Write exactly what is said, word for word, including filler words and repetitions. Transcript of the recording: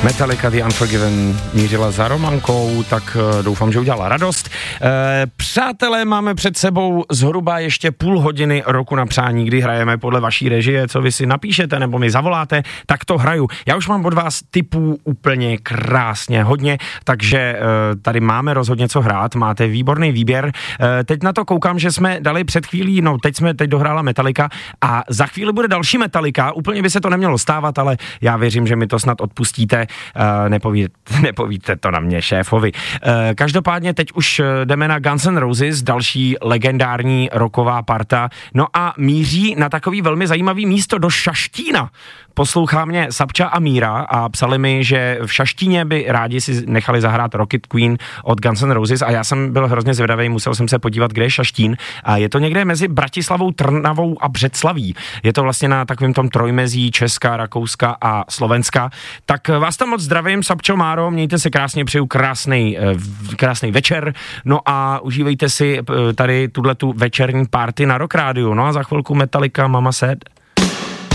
Metallica The Unforgiven mířila za Romankou, tak doufám, že udělala radost. E, přátelé, máme před sebou zhruba ještě půl hodiny roku na přání, kdy hrajeme podle vaší režie, co vy si napíšete nebo mi zavoláte, tak to hraju. Já už mám od vás tipů úplně krásně hodně, takže e, tady máme rozhodně co hrát, máte výborný výběr. E, teď na to koukám, že jsme dali před chvílí, no teď jsme teď dohrála Metallica a za chvíli bude další Metallica, úplně by se to nemělo stávat, ale já věřím, že mi to snad odpustíte. Uh, nepovíte, nepovíte to na mě, šéfovi. Uh, každopádně teď už jdeme na Guns N' Roses, další legendární rocková parta, no a míří na takový velmi zajímavý místo do Šaštína. Poslouchá mě Sapča a Míra a psali mi, že v Šaštíně by rádi si nechali zahrát Rocket Queen od Guns N' Roses a já jsem byl hrozně zvědavý, musel jsem se podívat, kde je Šaštín a je to někde mezi Bratislavou, Trnavou a Břeclaví. Je to vlastně na takovém tom trojmezí Česka, Rakouska a Slovenska. Tak vás tam moc zdravím, Sapčo, Máro, mějte se krásně, přeju krásnej, krásnej večer, no a užívejte si tady tuhletu večerní party na Rock Rádiu, no a za chvilku Metallica, Mama Said.